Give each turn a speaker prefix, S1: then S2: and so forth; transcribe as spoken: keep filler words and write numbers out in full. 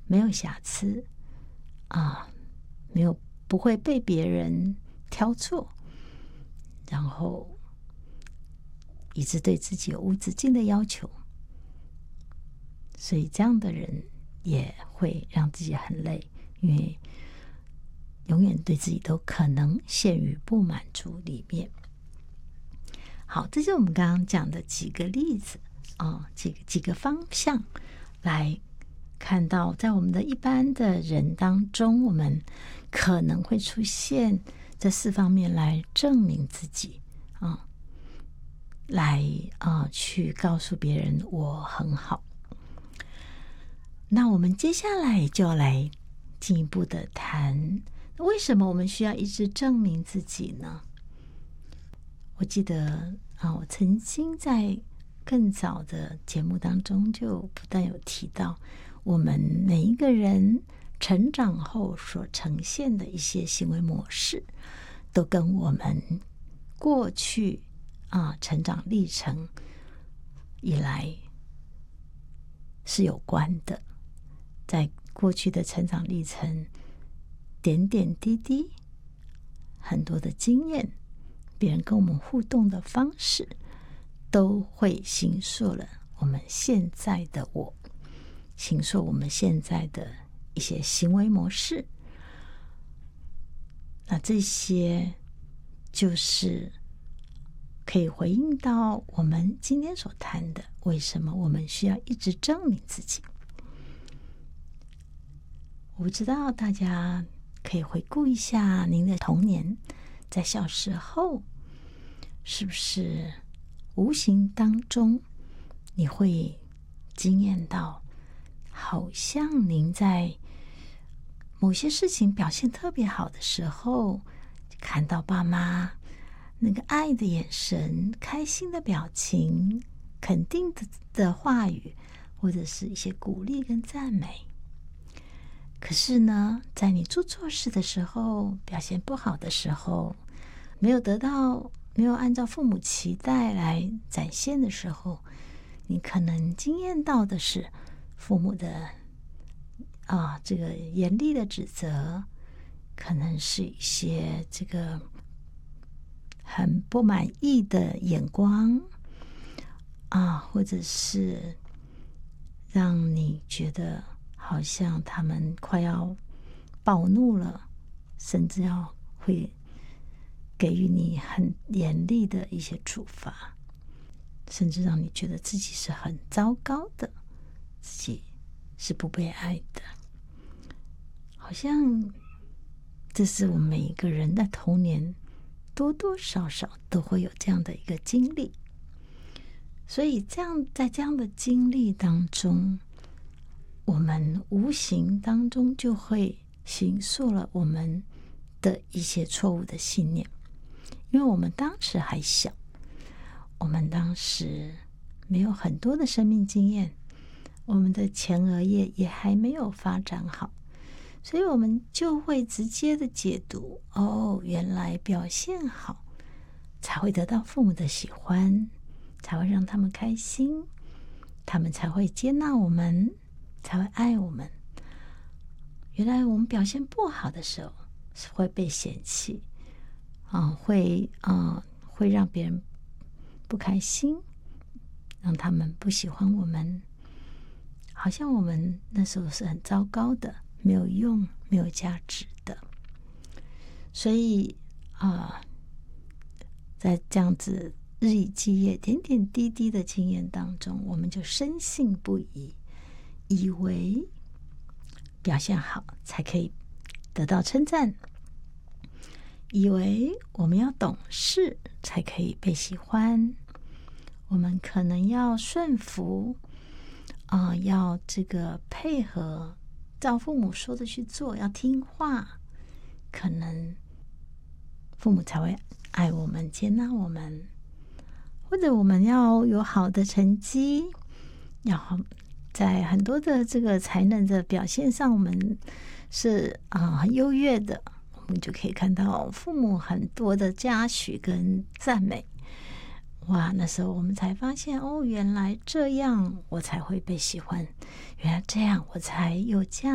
S1: 没有瑕疵啊，没有不会被别人挑错，然后一直对自己有无止境的要求，所以这样的人也会让自己很累，因为永远对自己都可能陷于不满足里面。好，这是我们刚刚讲的几个例子啊，几个几个方向来看到，在我们的一般的人当中，我们可能会出现这四方面来证明自己啊，来啊去告诉别人我很好。那我们接下来就要来进一步的谈，为什么我们需要一直证明自己呢？我记得啊，我曾经在更早的节目当中就不但有提到，我们每一个人成长后所呈现的一些行为模式，都跟我们过去啊成长历程以来是有关的。在过去的成长历程，点点滴滴，很多的经验，别人跟我们互动的方式，都会形塑了我们现在的我，形塑我们现在的一些行为模式。那这些就是可以回应到我们今天所谈的，为什么我们需要一直证明自己。我不知道大家可以回顾一下您的童年，在小时候是不是无形当中你会经验到，好像您在某些事情表现特别好的时候，看到爸妈那个爱的眼神、开心的表情、肯定 的, 的话语，或者是一些鼓励跟赞美。可是呢，在你做错事的时候，表现不好的时候，没有得到，没有按照父母期待来展现的时候，你可能经验到的是父母的啊这个严厉的指责，可能是一些这个很不满意的眼光啊，或者是让你觉得好像他们快要暴怒了，甚至要会给予你很严厉的一些处罚，甚至让你觉得自己是很糟糕的，自己是不被爱的。好像这是我们每一个人的童年多多少少都会有这样的一个经历。所以这样在这样的经历当中，我们无形当中就会形塑了我们的一些错误的信念。因为我们当时还小，我们当时没有很多的生命经验，我们的前额叶也还没有发展好，所以我们就会直接的解读，哦，原来表现好才会得到父母的喜欢，才会让他们开心，他们才会接纳我们，才会爱我们。原来我们表现不好的时候是会被嫌弃啊，会啊，会让别人不开心，让他们不喜欢我们，好像我们那时候是很糟糕的，没有用，没有价值的。所以啊，在这样子日以继夜、点点滴滴的经验当中，我们就深信不疑，以为表现好才可以得到称赞，以为我们要懂事才可以被喜欢，我们可能要顺服啊、呃，要这个配合，照父母说的去做，要听话，可能父母才会爱我们、接纳我们。或者我们要有好的成绩，要在很多的这个才能的表现上，我们是啊、呃、很优越的，我们就可以看到父母很多的嘉许跟赞美。哇，那时候我们才发现，哦，原来这样我才会被喜欢，原来这样我才有价